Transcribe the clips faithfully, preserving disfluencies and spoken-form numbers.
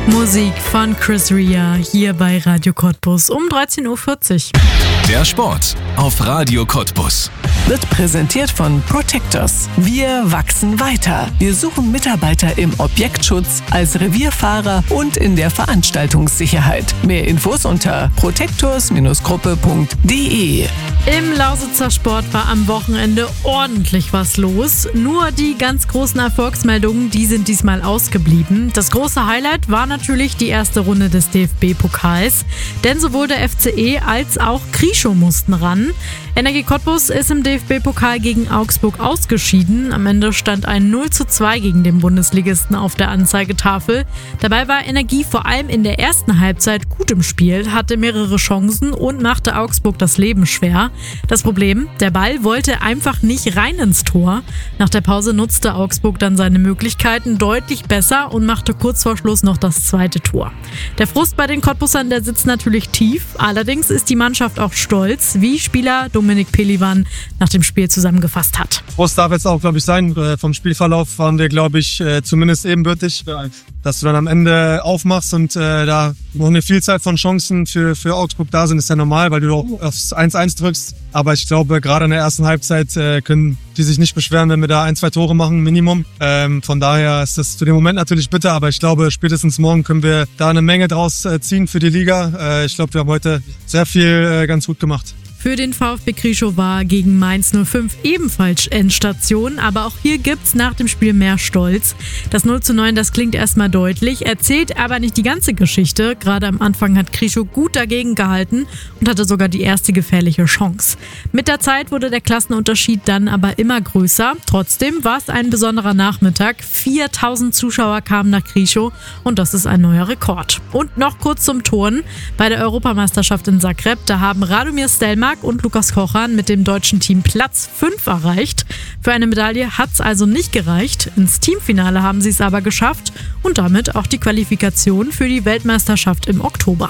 Musik von Chris Rea hier bei Radio Cottbus um dreizehn Uhr vierzig. Der Sport auf Radio Cottbus wird präsentiert von Protectors. Wir wachsen weiter. Wir suchen Mitarbeiter im Objektschutz, als Revierfahrer und in der Veranstaltungssicherheit. Mehr Infos unter protectors Gruppe punkt de. Im Lausitzer Sport war am Wochenende ordentlich was los. Nur die ganz großen Erfolgsmeldungen, die sind diesmal ausgeblieben. Das große Highlight war natürlich die erste Runde des D F B-Pokals. Denn sowohl der F C E als auch Krieschow mussten ran. Energie Cottbus ist im D F B-Pokal gegen Augsburg ausgeschieden. Am Ende stand ein null zu zwei gegen den Bundesligisten auf der Anzeigetafel. Dabei war Energie vor allem in der ersten Halbzeit gut im Spiel, hatte mehrere Chancen und machte Augsburg das Leben schwer. Das Problem, der Ball wollte einfach nicht rein ins Tor. Nach der Pause nutzte Augsburg dann seine Möglichkeiten deutlich besser und machte kurz vor Schluss noch das zweite Tor. Der Frust bei den Cottbusern, der sitzt natürlich tief. Allerdings ist die Mannschaft auch stolz, wie Spieler Dominik Pelivan nach dem Spiel zusammengefasst hat. Frust darf jetzt auch, glaube ich, sein. Vom Spielverlauf waren wir, glaube ich, zumindest ebenbürtig. Dass du dann am Ende aufmachst und äh, da noch eine Vielzahl von Chancen für, für Augsburg da sind, ist ja normal, weil du auch aufs eins eins drückst. Aber ich glaube, gerade in der ersten Halbzeit äh, können die sich nicht beschweren, wenn wir da ein, zwei Tore machen, Minimum. Ähm, von daher ist das für den Moment natürlich bitter, aber ich glaube, spätestens morgen können wir da eine Menge draus äh, ziehen für die Liga. Äh, ich glaube, wir haben heute sehr viel äh, ganz gut gemacht. Für den VfB Krieschow war gegen Mainz null fünf ebenfalls Endstation, aber auch hier gibt's nach dem Spiel mehr Stolz. Das null zu neun, das klingt erstmal deutlich, erzählt aber nicht die ganze Geschichte. Gerade am Anfang hat Krieschow gut dagegen gehalten und hatte sogar die erste gefährliche Chance. Mit der Zeit wurde der Klassenunterschied dann aber immer größer. Trotzdem war es ein besonderer Nachmittag. viertausend Zuschauer kamen nach Krieschow und das ist ein neuer Rekord. Und noch kurz zum Turnen. Bei der Europameisterschaft in Zagreb, da haben Radomir Stelmach und Lukas Kochan mit dem deutschen Team Platz fünf erreicht. Für eine Medaille hat es also nicht gereicht. Ins Teamfinale haben sie es aber geschafft und damit auch die Qualifikation für die Weltmeisterschaft im Oktober.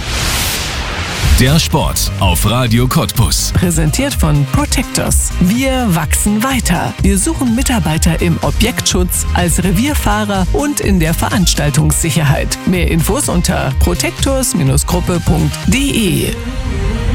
Der Sport auf Radio Cottbus. Präsentiert von Protectors. Wir wachsen weiter. Wir suchen Mitarbeiter im Objektschutz, als Revierfahrer und in der Veranstaltungssicherheit. Mehr Infos unter protectors Gruppe punkt de.